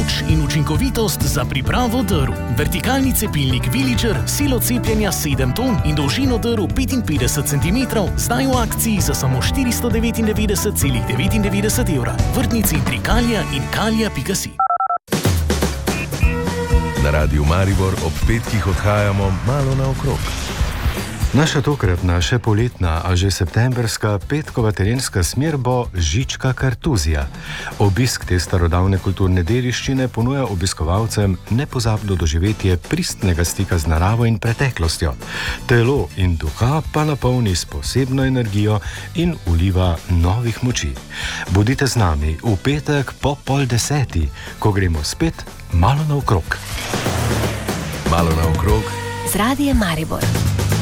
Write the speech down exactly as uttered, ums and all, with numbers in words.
moč in učinkovitost za pripravo drv. Vertikalni cepilnik Villager, silo cepljenja sedem ton in dolžino drv petinpetdeset centimetrov, zdaj v akciji za samo štiristo devetindevetdeset celih devetindevetdeset evra. Vrtni centri Kalija in kalija pika si. Na Radiu Maribor ob petkih odhajamo malo naokrog. Naša tokratna, še poletna, a že septemberska petkova terenska smer bo Žička Kartuzija. Obisk te starodavne kulturne dediščine ponuja obiskovalcem nepozabno doživetje pristnega stika z naravo in preteklostjo. Telo in duha pa napolni s posebno energijo in vliva novih moči. Bodite z nami v petek po pol deseti, ko gremo spet malo naokrog. Malo naokrog z Radiem Maribor.